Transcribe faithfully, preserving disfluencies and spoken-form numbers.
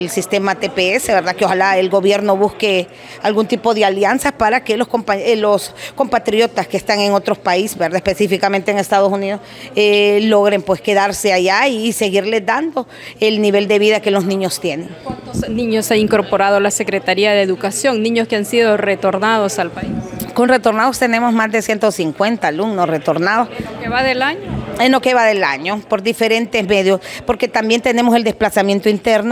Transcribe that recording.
El sistema T P S, ¿verdad? Que ojalá el gobierno busque algún tipo de alianzas para que los, los compatriotas que están en otros países, ¿verdad? Específicamente en Estados Unidos, eh, logren pues quedarse allá y seguirles dando el nivel de vida que los niños tienen. ¿Cuántos niños ha incorporado la Secretaría de Educación? Niños que han sido retornados al país. Con retornados tenemos más de ciento cincuenta alumnos retornados. ¿En lo que va del año? En lo que va del año, por diferentes medios, porque también tenemos el desplazamiento interno.